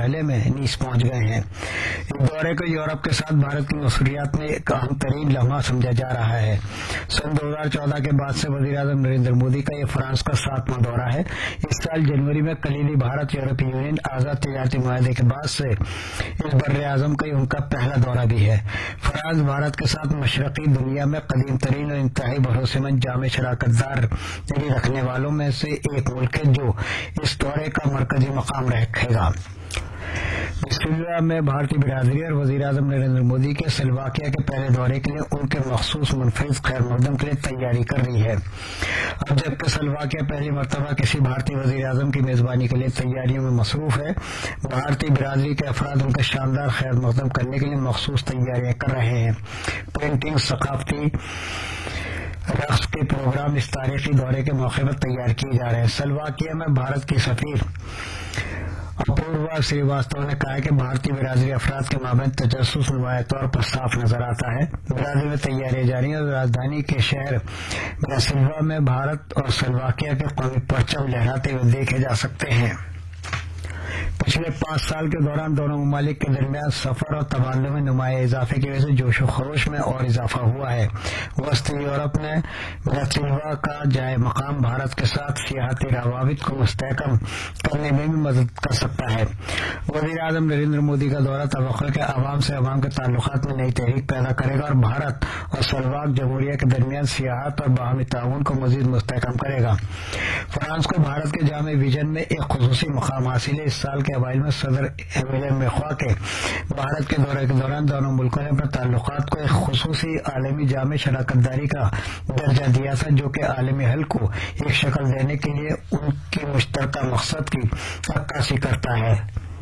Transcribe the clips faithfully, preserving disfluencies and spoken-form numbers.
مرحلے میں نیز پہنچ گئے ہیں۔ اس دورے کو یورپ کے ساتھ بھارت کی مصروفیات میں ایک اہم ترین لمحہ سمجھا جا رہا ہے۔ سن دو ہزار چودہ کے بعد سے وزیر اعظم نریندر مودی کا یہ فرانس کا ساتواں دورہ ہے۔ اس سال جنوری میں کلیدی بھارت یورپی یونین آزاد تجارتی معاہدے کے بعد سے اس بر اعظم کا یہ ان کا پہلا دورہ بھی ہے۔ فرانس بھارت کے ساتھ مشرقی دنیا میں قدیم ترین اور انتہائی بھروسے مند جامع شراکت داری رکھنے والوں میں سے ایک ملک ہے جو اس دورے کا مرکزی مقام رکھے گا۔ سلوا میں بھارتی برادری اور وزیر اعظم نریندر مودی کے سلواکیہ کے پہلے دورے کے لیے ان کے مخصوص منفرد خیر مقدم کے لیے تیاری کر رہی ہے۔ اب جبکہ سلواکیہ پہلی مرتبہ کسی بھارتی وزیر اعظم کی میزبانی کے لیے تیاریوں میں مصروف ہے، بھارتی برادری کے افراد ان کا شاندار خیر مقدم کرنے کے لیے مخصوص تیاریاں کر رہے ہیں۔ پینٹنگ، ثقافتی رقص کے پروگرام اس تاریخی دورے کے موقع پر تیار کیے جا رہے ہیں۔ سلواکیہ میں بھارت کی سفیر اپوروا سریواستو نے کہا کہ بھارتی برادری افراد کے مابین تجسس نمایاں طور پر صاف نظر آتا ہے۔ برازیل میں تیاریاں جاری ہیں اور راجدھانی کے شہر براسلوا میں بھارت اور سلواکیہ کے قومی پرچم لہراتے ہوئے دیکھے جا سکتے ہیں۔ پچھلے پانچ سال کے دوران دونوں ممالک کے درمیان سفر اور تبادلوں میں نمایاں اضافے کی وجہ سے جوش و خروش میں اور اضافہ ہوا ہے۔ وسطی یورپ نے براتسلوا کا جائے مقام بھارت کے ساتھ سیاحتی روابط کو مستحکم کرنے میں بھی مدد کر سکتا ہے۔ وزیر اعظم نریندر مودی کا دورہ توقع کے عوام سے عوام کے تعلقات میں نئی تحریک پیدا کرے گا اور بھارت اور سلواک جمہوریہ کے درمیان سیاحت اور باہمی تعاون کو مزید مستحکم کرے گا۔ فرانس کو بھارت کے جامع ویژن میں ایک خصوصی مقام حاصل ہے۔ اس سال کے اوائل میں صدر ایمینوئل میخواں کے بھارت کے دورے کے دوران دونوں ملکوں نے اپنے تعلقات کو ایک خصوصی عالمی جامع شراکت داری کا درجہ دیا تھا، جو کہ عالمی حل کو ایک شکل دینے کے لیے ان کی مشترکہ مقصد کی عکاسی کرتا ہے۔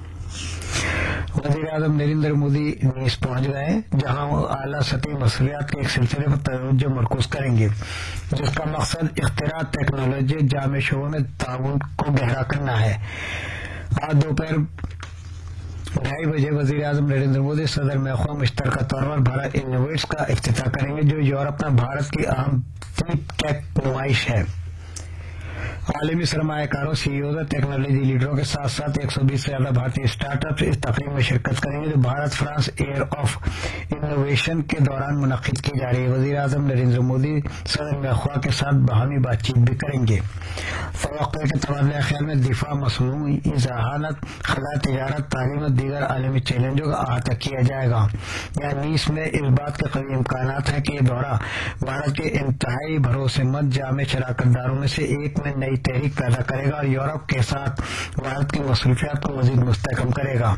وزیر اعظم نریندر مودی نیز پہنچ گئے، جہاں وہ اعلیٰ سطحی مصروفیات کے ایک سلسلے پر توجہ مرکوز کریں گے، جس کا مقصد اختراع، ٹیکنالوجی، جامع شعبوں میں تعاون کو گہرا کرنا ہے۔ آج دوپہر ڈھائی بجے وزیر اعظم نریندر مودی صدر میخواں مشترکہ طور پر بھارت انوویٹس کا افتتاح کریں گے، جو یورپ میں بھارت کی اہم تھنک ٹیک نمائش ہے۔ عالمی سرمایہ کاروں، سی ای اوز اور ٹیکنالوجی لیڈروں کے ساتھ ساتھ ایک سو بیس سے زیادہ بھارتی اسٹارٹ اپس اس تقریب میں شرکت کریں گے، جو Bharat France year of innovation کے دوران منعقد کی جا رہی ہے۔ وزیر اعظم نریندر مودی صدر میخواں کے ساتھ باہمی بات چیت بھی کریں گے۔ توقع ہے کہ تبادلہ خیال میں دفاع، مصنوعی ذہانت، خلائی تجارت، تعلیم اور دیگر عالمی چیلنجوں کا احاطہ کیا جائے گا۔ یعنی نیس میں اس بات کے قوی امکانات ہیں کہ یہ دورہ بھارت کے انتہائی بھروسے مند جامع شراکت داروں میں سے ایک میں نئی تحریک پیدا کرے گا اور یورپ کے ساتھ بھارت کی مصروفیات کو مزید مستحکم کرے گا۔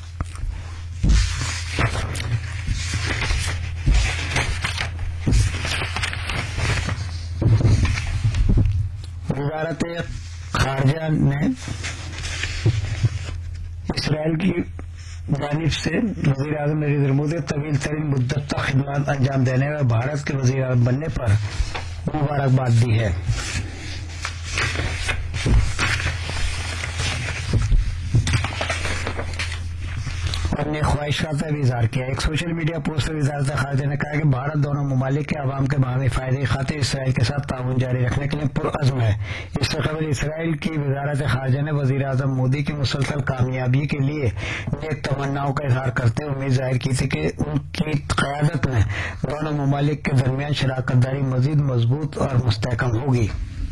وزارت خارجہ نے اسرائیل کی جانب سے وزیر اعظم نریندر مودی طویل ترین مدت تک خدمات انجام دینے اور بھارت کے وزیر اعظم بننے پر مبارکباد دی ہے۔ اور نے خواہشات کا بھی اظہار کیا۔ ایک سوشل میڈیا پوسٹ میں وزارت خارجہ نے کہا کہ بھارت دونوں ممالک کے عوام کے باہمی فائدے کی خاطر اسرائیل کے ساتھ تعاون جاری رکھنے کے لیے پرعزم ہے۔ اس سے قبل اسرائیل کی وزارت خارجہ نے وزیر اعظم مودی کی مسلسل کامیابی کے لیے نیک تمناؤں کا اظہار کرتے ہوئے امید ظاہر کی تھی کہ ان کی قیادت میں دونوں ممالک کے درمیان شراکت داری مزید مضبوط اور مستحکم ہوگی۔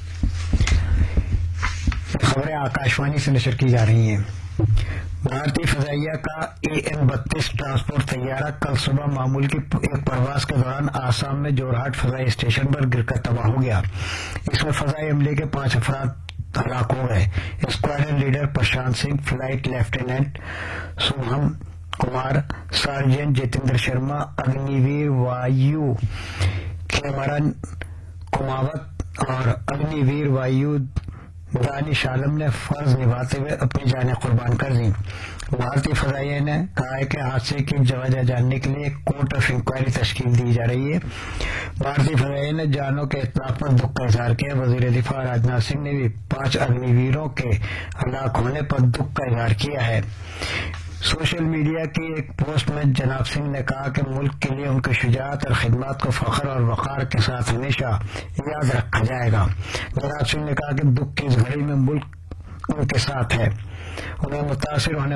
خبریں آکاشوانی سے نشر کی جا رہی ہیں۔ بھارتی فضائیہ کا اے این بتیس ٹرانسپورٹ طیارہ کل صبح معمول کی ایک پرواز کے دوران آسام میں جورہاٹ فضائی اسٹیشن پر گر کر تباہ ہو گیا۔ اس میں فضائی عملے کے پانچ افراد ہلاک ہو گئے۔ Squadron leader Prashant Singh, flight lieutenant سوہم کمار، سارجنٹ جتیندر شرما، اگنی ویر وایو کیمرن کماوت اور اگنی ویر وایو دانش عالم نے فرض نبھاتے ہوئے اپنی جانیں قربان کر دیں۔ بھارتی فضائیہ نے کہا ہے کہ حادثے کی وجہ جاننے کے لیے ایک کورٹ آف انکوائری تشکیل دی جا رہی ہے۔ بھارتی فضائیہ نے جانوں کے اطلاق پر دکھ کا اظہار کیا۔ وزیر دفاع راجناتھ سنگھ نے بھی پانچ اگنی ویروں کے ہلاک ہونے پر دکھ کا اظہار کیا ہے۔ سوشل میڈیا کی ایک پوسٹ میں جناب سنگھ نے کہا کہ ملک کے لیے ان کی شجاعت اور خدمات کو فخر اور وقار کے ساتھ ہمیشہ یاد رکھا جائے گا۔ جناب سنگھ نے کہا کہ دکھ کی اس گھڑی میں ملک ان کے ساتھ ہے، انہیں متاثر ہونے